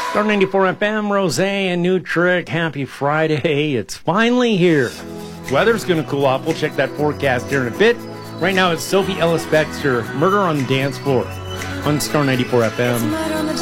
Star 94 FM, Rose and New Trick. Happy Friday. It's finally here. Weather's going to cool off. We'll check that forecast here in a bit. Right now, it's Sophie Ellis-Bextor, Murder on the Dance Floor on Star 94 FM.